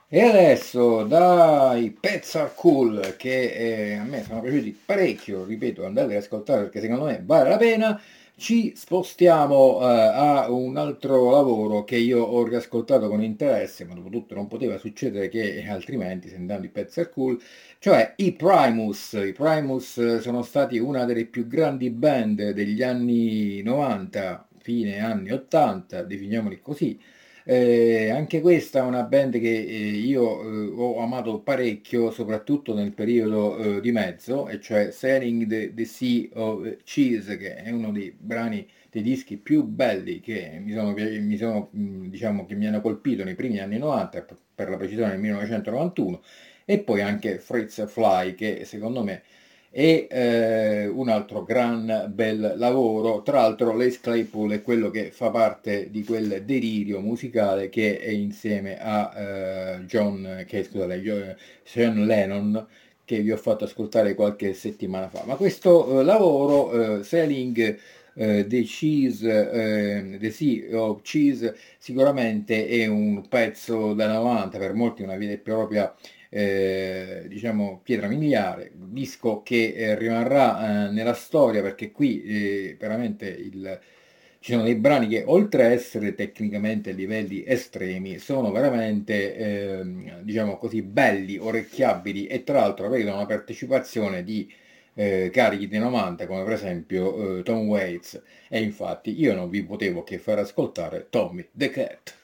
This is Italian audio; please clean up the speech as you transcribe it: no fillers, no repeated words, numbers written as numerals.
E adesso dai Pets Are Cool, che a me sono piaciuti parecchio, ripeto, andate ad ascoltare perché secondo me vale la pena. Ci spostiamo a un altro lavoro che io ho riascoltato con interesse, ma dopo tutto non poteva succedere che altrimenti sentendo i Pets Are Cool, cioè i Primus. I Primus sono stati una delle più grandi band degli anni 90, fine anni 80, definiamoli così. Anche questa è una band che io ho amato parecchio, soprattutto nel periodo di mezzo, e cioè Sailing the Sea of Cheese, che è uno dei brani, dei dischi più belli che diciamo, che mi hanno colpito nei primi anni 90, per la precisione nel 1991, e poi anche Fritz Fly, che secondo me e un altro gran bel lavoro. Tra l'altro l'Ace Claypool è quello che fa parte di quel delirio musicale che è insieme a Sean Lennon, che vi ho fatto ascoltare qualche settimana fa. Ma questo lavoro, Selling The Sea of Cheese, sicuramente è un pezzo da 90, per molti una vera e propria diciamo pietra miliare, disco che rimarrà nella storia perché qui veramente ci sono dei brani che oltre a essere tecnicamente a livelli estremi sono veramente diciamo così belli, orecchiabili e tra l'altro vedono una partecipazione di carichi dei 90 come per esempio Tom Waits e infatti io non vi potevo che far ascoltare Tommy the Cat.